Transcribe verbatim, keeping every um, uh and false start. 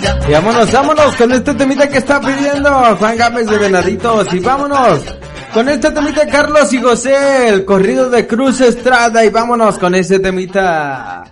Y vámonos, vámonos con este temita que está pidiendo Juan Gámez de Venaditos. Y vámonos con este temita Carlos y José, el corrido de Cruz Estrada. Y vámonos con ese temita.